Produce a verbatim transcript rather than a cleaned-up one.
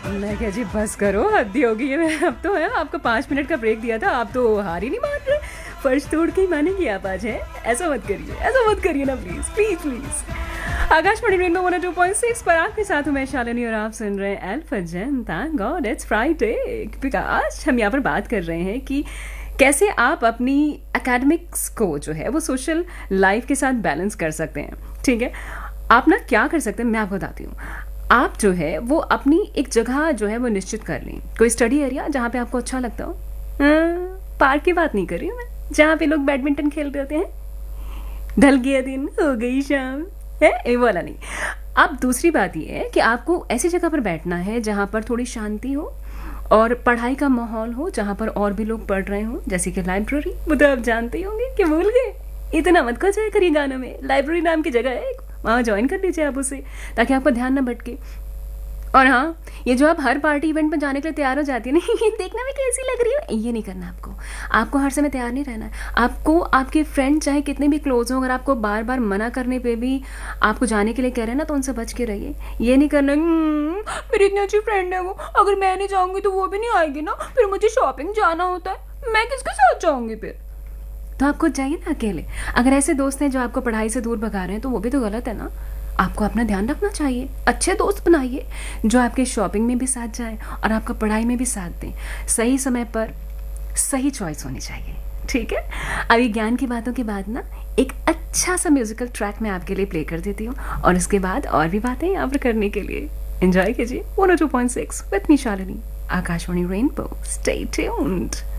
मैं क्या जी, बस करो, हद होगी है। अब तो है, आपको पाँच मिनट का ब्रेक दिया था, आप तो हार ही नहीं मान रहे। फर्श तोड़ के ही मानेंगी आप आज, है? ऐसा मत करिए, ऐसा मत करिए ना, please please please. Akashvani rainbow one two point six पर आपके साथ हूँ मैं शालिनी और आप सुन रहे हैं अल्फा जन। Thank God it's Friday, because हम यहाँ पर बात कर रहे हैं कि कैसे आप अपनी एकेडमिक्स को जो है वो सोशल लाइफ के साथ बैलेंस कर सकते हैं। ठीक है, आप ना क्या कर सकते हैं, मैं आपको बताती हूँ। आप जो है वो अपनी एक जगह जो है वो निश्चित कर लें, कोई स्टडी एरिया जहाँ पे आपको अच्छा लगता हो। पार्क की बात नहीं कर रही हूँ मैं, जहाँ पे लोग बैडमिंटन खेलते होते हैं, ढल गया दिन हो गई शाम, है ये वाला नहीं। अब दूसरी बात ये है कि आपको ऐसी जगह पर बैठना है जहाँ पर थोड़ी शांति हो और पढ़ाई का माहौल हो, जहाँ पर और भी लोग पढ़ रहे हों, जैसे कि लाइब्रेरी। वो तो आप जानते ही होंगे कि भूल गए, इतना मत खो जाए करिए गानों में। लाइब्रेरी नाम की जगह है, वहाँ ज्वाइन कर लीजिए आप उसे, ताकि आपका ध्यान ना भटके। और हाँ, ये जो आप हर पार्टी इवेंट में जाने के लिए तैयार हो जाती है ना, ये देखने में कैसी लग रही हो, ये नहीं करना आपको। आपको हर समय तैयार नहीं रहना है। आपको आपके फ्रेंड चाहे कितने भी क्लोज हों, अगर आपको बार बार मना करने पे भी आपको जाने के लिए कह रहे हैं ना, तो उनसे बच के रहिए। ये नहीं करना मेरी इतनी अच्छी फ्रेंड है वो, अगर मैं नहीं जाऊँगी तो वो भी नहीं आएगी ना, फिर मुझे शॉपिंग जाना होता है, मैं किसके साथ जाऊँगी फिर। तो आप खुद जाइए ना अकेले। अगर ऐसे दोस्त हैं जो आपको पढ़ाई से दूर भगा रहे हैं, तो वो भी तो गलत है ना। आपको अपना ध्यान रखना चाहिए। अच्छे दोस्त बनाइए जो आपके शॉपिंग में भी साथ जाए और आपका पढ़ाई में भी साथ दें। सही समय पर सही चॉइस होनी चाहिए, ठीक है। अभी ज्ञान की बातों के बाद ना एक अच्छा सा म्यूजिकल ट्रैक मैं आपके लिए प्ले कर देती हूँ, और उसके बाद और भी बातें यहाँ पर करने के लिए एंजॉय कीजिए one O two point six with me Shalini, Akashvani rainbow. Stay tuned.